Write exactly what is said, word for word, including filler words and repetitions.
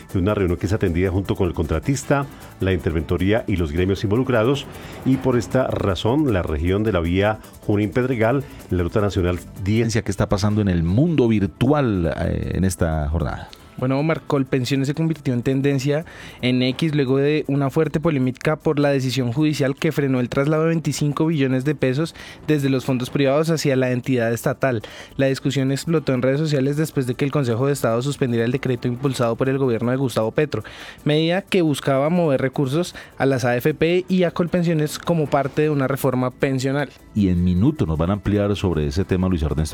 en una reunión que es atendida junto con el contratista, la interventoría y los gremios involucrados, y por esta razón la región de la vía Junín-Pedregal, la ruta nacional diez. ¿Qué está pasando en el mundo virtual eh, en esta jornada? Bueno, Omar, Colpensiones se convirtió en tendencia en X luego de una fuerte polémica por la decisión judicial que frenó el traslado de veinticinco billones de pesos desde los fondos privados hacia la entidad estatal. La discusión explotó en redes sociales después de que el Consejo de Estado suspendiera el decreto impulsado por el gobierno de Gustavo Petro, medida que buscaba mover recursos a las A F P y a Colpensiones como parte de una reforma pensional. Y en minutos nos van a ampliar sobre ese tema Luis Ernesto